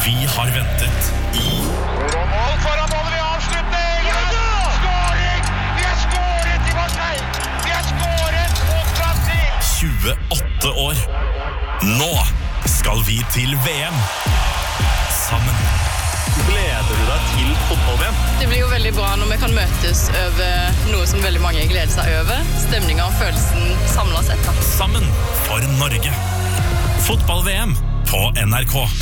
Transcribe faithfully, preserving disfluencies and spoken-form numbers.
Vi har ventet i Mål foran målet ved avslutning! Ja, da! Skåring! Vi har skåret i Marseille! Vi har skåret mot Brasil! tjueåtte år. Nå skal vi til V M. Sammen. Gleder du deg til fotball-V M? Det blir jo veldig bra når vi kan møtes over noe som veldig mange gleder seg over. Stemningen og følelsen samlet sett. Da. Sammen for Norge. Fotball-V M på N R K.